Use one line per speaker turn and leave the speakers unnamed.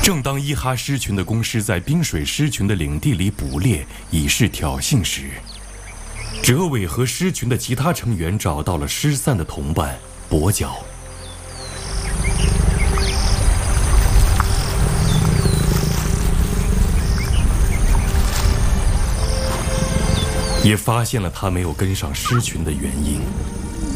正当伊哈狮群的公狮在冰水狮群的领地里捕猎，以示挑衅时，哲伟和狮群的其他成员找到了失散的同伴跛脚。也发现了他没有跟上狮群的原因。